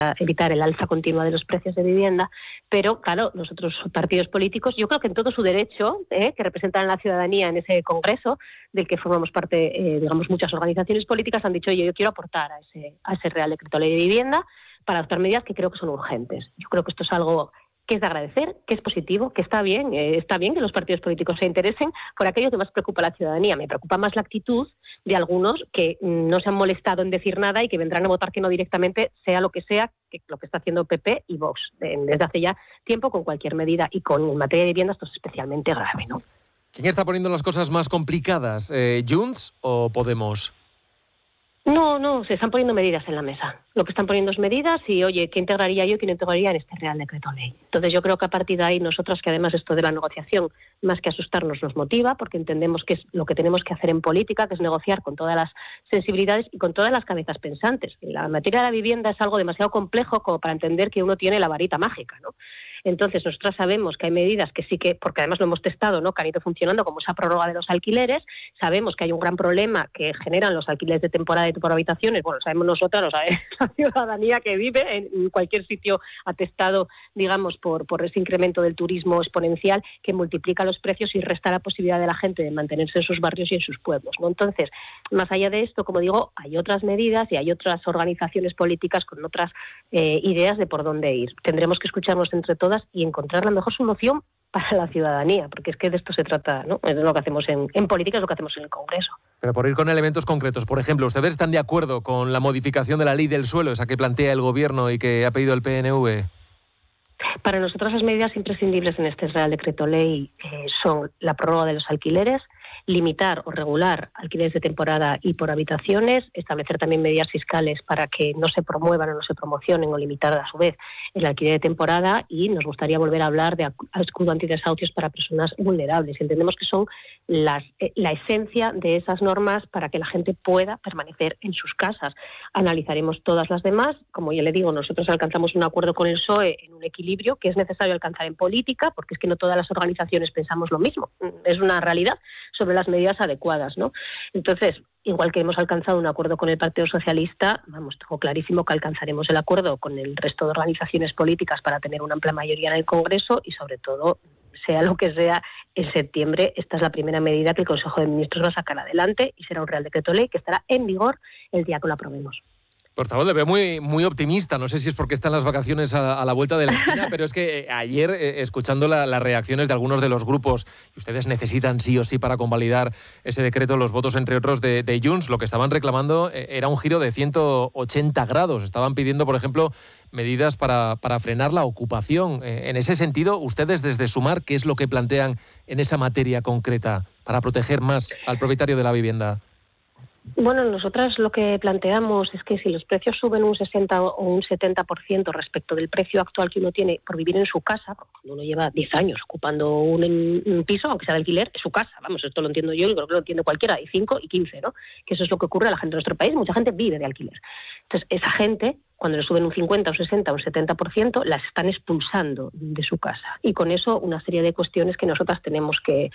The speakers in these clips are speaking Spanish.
evitar el alza continua de los precios de vivienda, pero claro, los otros partidos políticos, yo creo que en todo su derecho, que representan a la ciudadanía en ese congreso, del que formamos parte, digamos, muchas organizaciones políticas, han dicho, oye, yo quiero aportar a ese Real Decreto Ley de Vivienda para adoptar medidas que creo que son urgentes. Yo creo que esto es algo que es de agradecer, que es positivo, que está bien que los partidos políticos se interesen por aquello que más preocupa a la ciudadanía. Me preocupa más la actitud de algunos que no se han molestado en decir nada y que vendrán a votar que no directamente, sea lo que está haciendo PP y Vox desde hace ya tiempo con cualquier medida, y en materia de vivienda esto es especialmente grave, ¿no? ¿Quién está poniendo las cosas más complicadas? ¿Junts o Podemos? No, se están poniendo medidas en la mesa. Lo que están poniendo es medidas y, oye, ¿qué integraría yo y quién integraría en este Real Decreto Ley? Entonces yo creo que a partir de ahí nosotras, que además esto de la negociación, más que asustarnos, nos motiva, porque entendemos que es lo que tenemos que hacer en política, que es negociar con todas las sensibilidades y con todas las cabezas pensantes. La materia de la vivienda es algo demasiado complejo como para entender que uno tiene la varita mágica, ¿no? Entonces, nosotras sabemos que hay medidas que sí que, porque además lo hemos testado, ¿no?, que han ido funcionando, como esa prórroga de los alquileres. Sabemos que hay un gran problema que generan los alquileres de temporada y por habitaciones. Bueno, lo sabemos nosotras, lo sabe la ciudadanía que vive en cualquier sitio atestado, digamos, por ese incremento del turismo exponencial que multiplica los precios y resta la posibilidad de la gente de mantenerse en sus barrios y en sus pueblos, ¿no? Entonces, más allá de esto, como digo, hay otras medidas y hay otras organizaciones políticas con otras ideas de por dónde ir. Tendremos que escucharnos entre todos y encontrar la mejor solución para la ciudadanía, porque es que de esto se trata, ¿no? Es lo que hacemos en política, es lo que hacemos en el Congreso. Pero por ir con elementos concretos, por ejemplo, ¿ustedes están de acuerdo con la modificación de la ley del suelo, esa que plantea el Gobierno y que ha pedido el PNV? Para nosotros las medidas imprescindibles en este Real Decreto Ley son la prórroga de los alquileres, limitar o regular alquileres de temporada y por habitaciones, establecer también medidas fiscales para que no se promuevan o no se promocionen o limitar a su vez el alquiler de temporada, y nos gustaría volver a hablar de escudo antidesahucios para personas vulnerables. Entendemos que son la esencia de esas normas para que la gente pueda permanecer en sus casas. Analizaremos todas las demás. Como ya le digo, nosotros alcanzamos un acuerdo con el PSOE en un equilibrio que es necesario alcanzar en política, porque es que no todas las organizaciones pensamos lo mismo. Es una realidad sobre las medidas adecuadas, ¿no? Entonces, igual que hemos alcanzado un acuerdo con el Partido Socialista, tengo clarísimo que alcanzaremos el acuerdo con el resto de organizaciones políticas para tener una amplia mayoría en el Congreso y, sobre todo, sea lo que sea, en septiembre esta es la primera medida que el Consejo de Ministros va a sacar adelante y será un Real Decreto Ley que estará en vigor el día que lo aprobemos. Por favor, le veo muy optimista. No sé si es porque están las vacaciones a la vuelta de la esquina, pero es que ayer, escuchando las reacciones de algunos de los grupos, y ustedes necesitan sí o sí para convalidar ese decreto los votos, entre otros, de Junts, lo que estaban reclamando era un giro de 180 grados. Estaban pidiendo, por ejemplo, medidas para frenar la ocupación. En ese sentido, ustedes desde Sumar, ¿qué es lo que plantean en esa materia concreta para proteger más al propietario de la vivienda? Bueno, nosotras lo que planteamos es que si los precios suben un 60 o un 70% respecto del precio actual que uno tiene por vivir en su casa, cuando uno lleva 10 años ocupando un piso, aunque sea de alquiler, es su casa, esto lo entiendo yo y creo que lo entiende cualquiera, y 5 y 15, ¿no? Que eso es lo que ocurre a la gente de nuestro país, mucha gente vive de alquiler. Entonces, esa gente, cuando le suben un 50, un 60, un 70%, las están expulsando de su casa. Y con eso una serie de cuestiones que nosotras tenemos que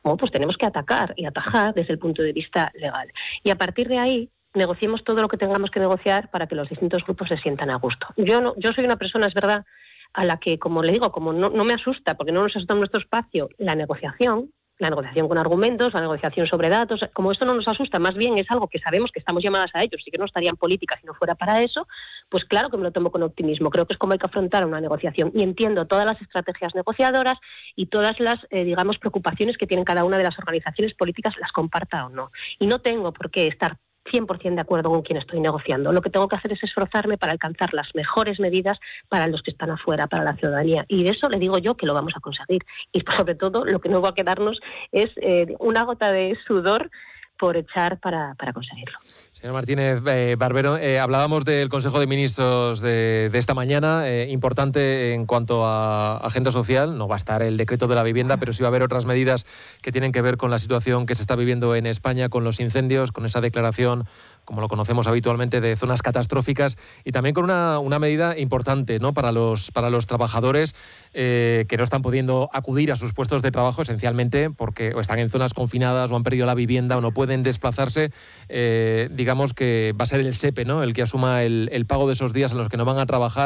atacar y atajar desde el punto de vista legal. Y a partir de ahí, negociemos todo lo que tengamos que negociar para que los distintos grupos se sientan a gusto. Yo soy una persona, es verdad, a la que, como le digo, como no me asusta, porque no nos asusta en nuestro espacio, la negociación con argumentos, la negociación sobre datos, como esto no nos asusta, más bien es algo que sabemos que estamos llamadas a ellos y que no estaría en política si no fuera para eso, pues claro que me lo tomo con optimismo. Creo que es como hay que afrontar una negociación y entiendo todas las estrategias negociadoras y todas las, preocupaciones que tienen cada una de las organizaciones políticas, las comparta o no. Y no tengo por qué estar 100% de acuerdo con quien estoy negociando. Lo que tengo que hacer es esforzarme para alcanzar las mejores medidas para los que están afuera, para la ciudadanía. Y de eso le digo yo que lo vamos a conseguir. Y sobre todo lo que no va a quedarnos es una gota de sudor por echar para conseguirlo. Señor Martínez Barbero, hablábamos del Consejo de Ministros de esta mañana, importante en cuanto a agenda social. No va a estar el decreto de la vivienda, pero sí va a haber otras medidas que tienen que ver con la situación que se está viviendo en España, con los incendios, con esa declaración como lo conocemos habitualmente, de zonas catastróficas, y también con una medida importante, ¿no?, para los trabajadores que no están pudiendo acudir a sus puestos de trabajo, esencialmente porque o están en zonas confinadas o han perdido la vivienda o no pueden desplazarse. Digamos que va a ser el SEPE, ¿no?, el que asuma el pago de esos días en los que no van a trabajar.